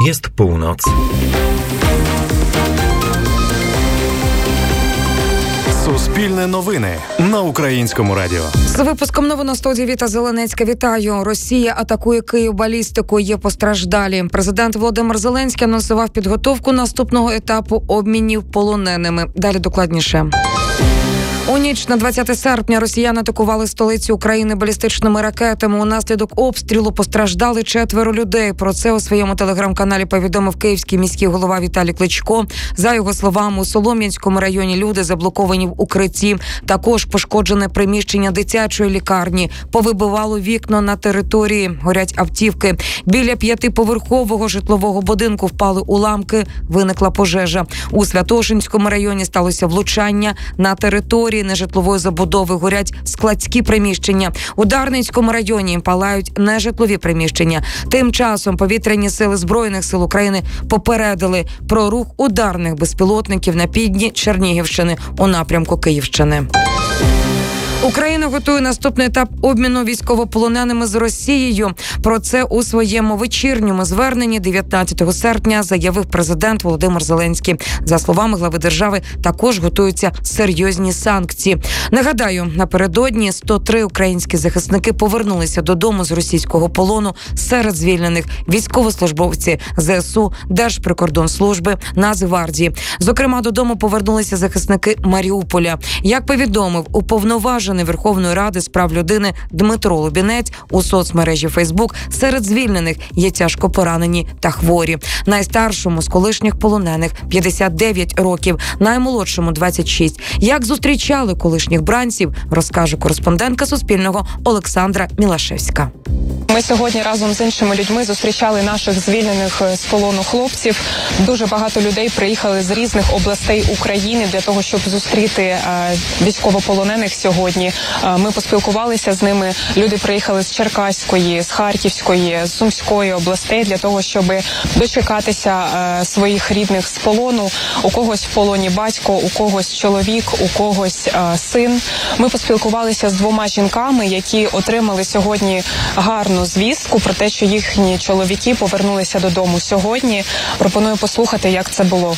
Jest północ. Суспільне новини на Українському радіо. З випуском новин на студії Віта Зеленецька. Вітаю. Росія атакує Київ балістикою. Є постраждалі. Президент Володимир Зеленський анонсував підготовку наступного етапу обмінів полоненими. Далі докладніше. У ніч на 20 серпня росіяни атакували столицю України балістичними ракетами. Унаслідок обстрілу постраждали 4 людей. Про це у своєму телеграм-каналі повідомив київський міський голова Віталій Кличко. За його словами, у Солом'янському районі люди заблоковані в укритті. Також пошкоджене приміщення дитячої лікарні. Повибивало вікна на території. Горять автівки. Біля 5-поверхового житлового будинку впали уламки. Виникла пожежа. У Святошинському районі сталося влучання. На території нежитлової забудови горять складські приміщення. У Дарницькому районі палають нежитлові приміщення. Тим часом повітряні сили Збройних сил України попередили про рух ударних безпілотників на півдні Чернігівщини у напрямку Київщини. Україна готує наступний етап обміну військовополоненими з Росією. Про це у своєму вечірньому зверненні 19 серпня заявив президент Володимир Зеленський. За словами глави держави, також готуються серйозні санкції. Нагадаю, напередодні 103 українські захисники повернулися додому з російського полону. Серед звільнених військовослужбовці ЗСУ, Держприкордонслужби, Нацгвардії. Зокрема, додому повернулися захисники Маріуполя. Як повідомив уповноважений Верховної Ради з прав людини Дмитро Лубінець у соцмережі Фейсбук, серед звільнених є тяжко поранені та хворі. Найстаршому з колишніх полонених 59 років, наймолодшому 26. Як зустрічали колишніх бранців, розкаже кореспондентка Суспільного Олександра Мілашевська. Ми сьогодні разом з іншими людьми зустрічали наших звільнених з полону хлопців. Дуже багато людей приїхали з різних областей України для того, щоб зустріти військовополонених сьогодні. Ми поспілкувалися з ними. Люди приїхали з Черкаської, з Харківської, з Сумської областей для того, щоб дочекатися своїх рідних з полону. У когось в полоні батько, у когось чоловік, у когось син. Ми поспілкувалися з 2 жінками, які отримали сьогодні гарну звістку про те, що їхні чоловіки повернулися додому сьогодні. Пропоную послухати, як це було.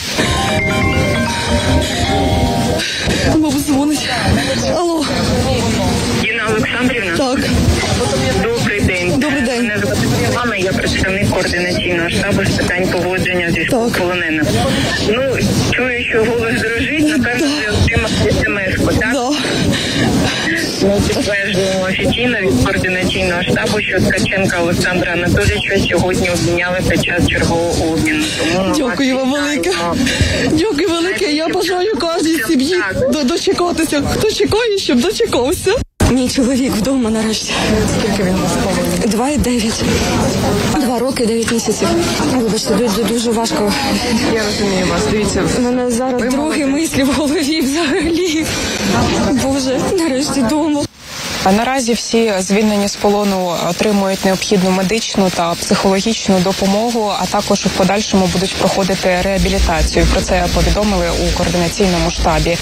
Мама дзвонить. Алло. Інна Олександрівна? Так. Добрий день. Добрий день. Мене звати Світлана, я представник координаційного штабу з питань поводження з військовополоненими. Ну, чую, що голос дрожить, напевно, ви отримали смс-ку, так? Да. Ми підтверджуємо офіційно від координаційного штабу, що Ткаченка Олександра Анатолійовича сьогодні обміняли під час чергового обміну. Тому Дякую вам велике. Дякую велике. Я бажаю кожній сім'ї дочекатися. Хто чекає, щоб дочекався. Мій чоловік вдома нарешті. Скільки він у вас 2,9. 2 роки, 9 місяців. Вибачте, дуже важко. Я розумію вас. Дивіться. У мене зараз другі мислі в голові взагалі. Боже, нарешті вдома. Наразі всі звільнені з полону отримують необхідну медичну та психологічну допомогу, а також в подальшому будуть проходити реабілітацію. Про це повідомили у координаційному штабі.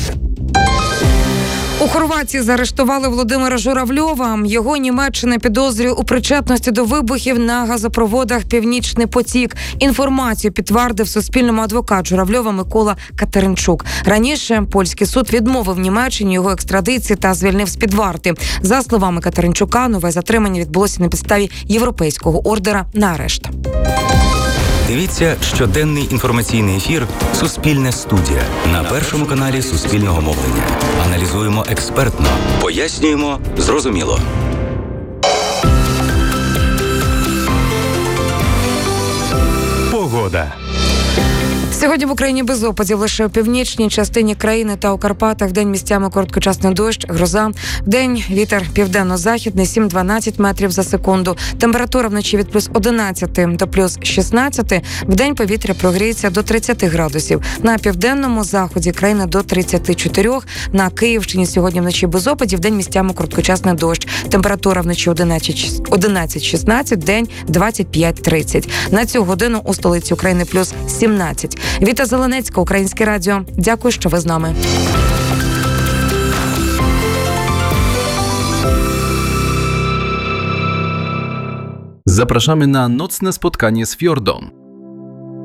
У Хорватії заарештували Володимира Журавльова. Його Німеччина підозрює у причетності до вибухів на газопроводах «Північний потік». Інформацію підтвердив Суспільному адвокат Журавльова Микола Катеринчук. Раніше польський суд відмовив Німеччині його екстрадиції та звільнив з-під варти. За словами Катеринчука, нове затримання відбулося на підставі європейського ордера на арешт. Дивіться щоденний інформаційний ефір «Суспільне студія» на Першому каналі Суспільного мовлення. Аналізуємо експертно, пояснюємо зрозуміло. Погода. Сьогодні в Україні без опадів, лише у північній частині країни та у Карпатах. Вдень місцями короткочасний дощ, гроза. Вдень вітер південно-західний 7-12 метрів за секунду. Температура вночі від плюс 11 до плюс 16. Вдень повітря прогріється до 30 градусів. На південному заході країни до 34. На Київщині сьогодні вночі без опадів, вдень місцями короткочасний дощ. Температура вночі 11-16, день 25-30. На цю годину у столиці України плюс 17. Віта Зеленецька, Українське радіо. Дякую, що ви з нами. Zapraszamy na nocne spotkanie z Fjordą.